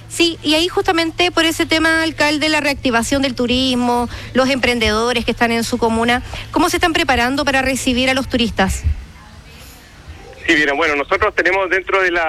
Sí, y ahí justamente por ese tema, alcalde, la reactivación del turismo, los emprendedores que están en su comuna, ¿cómo se están preparando para recibir a los turistas? Sí, bien, bueno, nosotros tenemos dentro de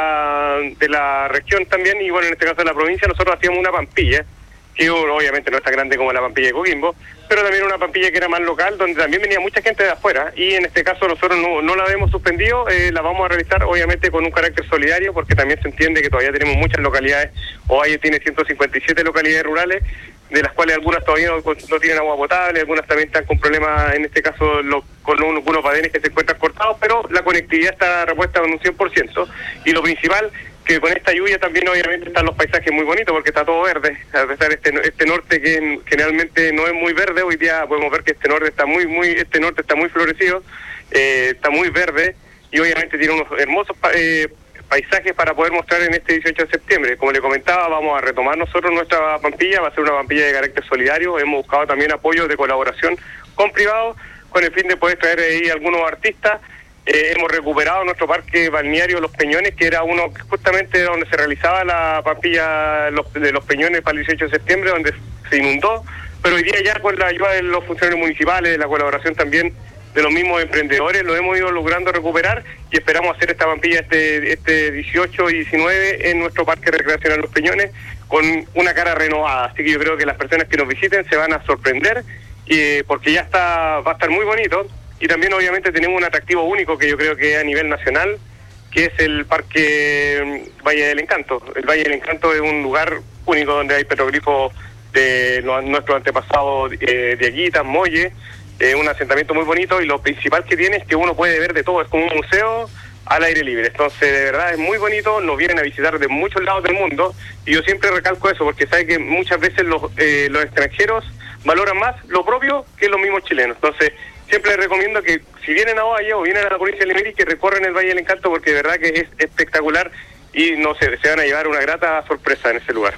la región también, y bueno, en este caso de la provincia, nosotros hacíamos una pampilla, que obviamente no es tan grande como la pampilla de Coquimbo, pero también una pampilla que era más local, donde también venía mucha gente de afuera, y en este caso nosotros no la hemos suspendido, la vamos a realizar obviamente con un carácter solidario, porque también se entiende que todavía tenemos muchas localidades. Ovalle tiene 157 localidades rurales, de las cuales algunas todavía no tienen agua potable, algunas también están con problemas, en este caso con algunos badenes que se encuentran cortados, pero la conectividad está repuesta en un 100%, y lo principal, que con esta lluvia también obviamente están los paisajes muy bonitos porque está todo verde, a pesar de este norte que generalmente no es muy verde. Hoy día podemos ver que este norte está muy florecido, está muy verde, y obviamente tiene unos hermosos paisajes para poder mostrar en este 18 de septiembre. Como le comentaba, vamos a retomar nosotros nuestra pampilla, va a ser una pampilla de carácter solidario. Hemos buscado también apoyo de colaboración con privados, con el fin de poder traer ahí algunos artistas. Hemos recuperado nuestro parque balneario Los Peñones, que era uno justamente donde se realizaba la pampilla de Los Peñones para el 18 de septiembre, donde se inundó, pero hoy día ya con la ayuda de los funcionarios municipales, de la colaboración también de los mismos emprendedores, lo hemos ido logrando recuperar, y esperamos hacer esta pampilla este 18 y 19 en nuestro parque recreacional Los Peñones con una cara renovada. Así que yo creo que las personas que nos visiten se van a sorprender, porque ya va a estar muy bonito. Y también obviamente tenemos un atractivo único que yo creo que es a nivel nacional, que es el Parque Valle del Encanto. El Valle del Encanto es un lugar único donde hay petroglifos de nuestros antepasados de Aguitas, Molle, un asentamiento muy bonito, y lo principal que tiene es que uno puede ver de todo, es como un museo al aire libre. Entonces de verdad es muy bonito, nos vienen a visitar de muchos lados del mundo, y yo siempre recalco eso porque sabe que muchas veces los extranjeros valoran más lo propio que los mismos chilenos. Entonces siempre les recomiendo que si vienen a Ovalle o vienen a la provincia de Limarí, que recorren el Valle del Encanto, porque de verdad que es espectacular, y no sé, se van a llevar una grata sorpresa en ese lugar.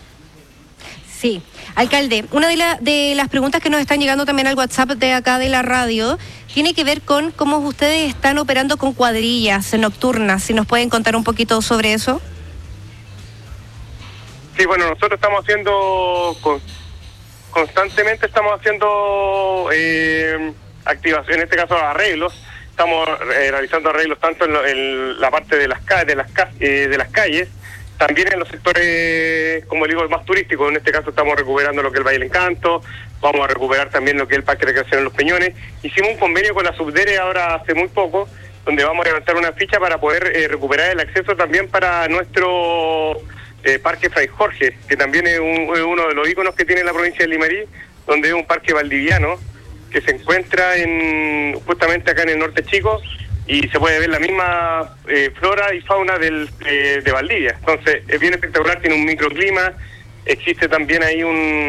Sí, alcalde, una de las preguntas que nos están llegando también al WhatsApp de acá de la radio tiene que ver con cómo ustedes están operando con cuadrillas nocturnas. Si nos pueden contar un poquito sobre eso. Sí, bueno, nosotros estamos haciendo constantemente activación, en este caso arreglos. Estamos realizando arreglos tanto en la parte de las calles, también en los sectores, como digo, más turísticos. En este caso estamos recuperando lo que es el Valle del Encanto, vamos a recuperar también lo que es el Parque de Recreación en Los Peñones. Hicimos un convenio con la Subdere ahora hace muy poco, donde vamos a levantar una ficha para poder recuperar el acceso también para nuestro Parque Fray Jorge, que también es uno de los íconos que tiene la provincia de Limarí, donde es un parque valdiviano que se encuentra justamente acá en el norte chico, y se puede ver la misma flora y fauna de Valdivia. Entonces es bien espectacular, tiene un microclima, existe también ahí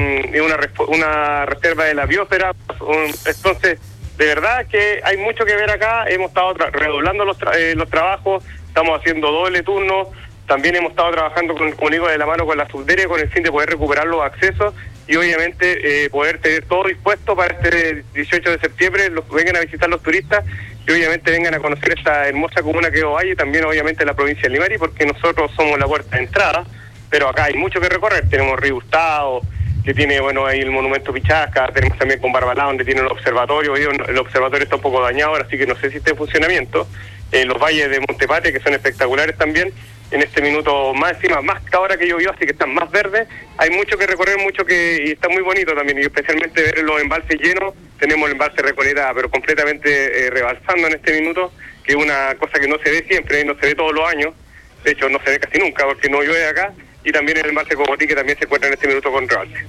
una reserva de la biosfera. Entonces de verdad que hay mucho que ver acá. Hemos estado redoblando los trabajos, estamos haciendo doble turno. También hemos estado trabajando, como digo, de la mano con la Subdere, con el fin de poder recuperar los accesos y obviamente poder tener todo dispuesto para este 18 de septiembre, vengan a visitar los turistas y obviamente vengan a conocer esta hermosa comuna que es Ovalle, también obviamente la provincia de Limarí, porque nosotros somos la puerta de entrada, pero acá hay mucho que recorrer. Tenemos Río Hurtado, que tiene, bueno, ahí el monumento Pichasca, tenemos también con Barbalá, donde tiene el observatorio. El observatorio está un poco dañado ahora, así que no sé si está en funcionamiento. Los valles de Montepatria, que son espectaculares también, en este minuto más encima, más que ahora que llovió, así que están más verdes. Hay mucho que recorrer, y está muy bonito también, y especialmente ver los embalses llenos. Tenemos el embalse Recoleta, pero completamente rebalsando en este minuto, que es una cosa que no se ve siempre, no se ve todos los años. De hecho, no se ve casi nunca, porque no llueve acá. Y también el embalse Cogotí, que también se encuentra en este minuto con rebalse.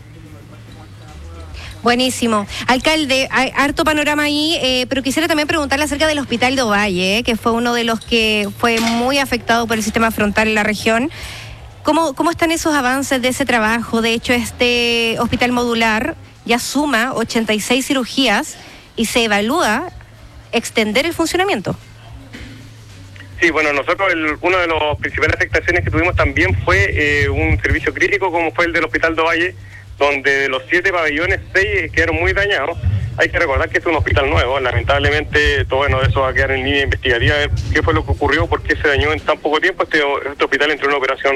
Buenísimo. Alcalde, hay harto panorama ahí, pero quisiera también preguntarle acerca del Hospital de Ovalle, que fue uno de los que fue muy afectado por el sistema frontal en la región. ¿Cómo están esos avances de ese trabajo? De hecho, este hospital modular ya suma 86 cirugías y se evalúa extender el funcionamiento. Sí, bueno, nosotros una de las principales afectaciones que tuvimos también fue un servicio crítico como fue el del Hospital de Ovalle, donde de los 7 pabellones, 6 quedaron muy dañados. Hay que recordar que es un hospital nuevo, lamentablemente todo bueno, eso va a quedar en línea investigativa, a ver qué fue lo que ocurrió, por qué se dañó en tan poco tiempo. Este hospital entró en una operación